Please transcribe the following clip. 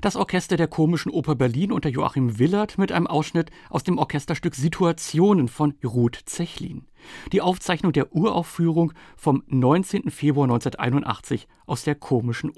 Das Orchester der Komischen Oper Berlin unter Joachim Willert mit einem Ausschnitt aus dem Orchesterstück Situationen von Ruth Zechlin. Die Aufzeichnung der Uraufführung vom 19. Februar 1981 aus der Komischen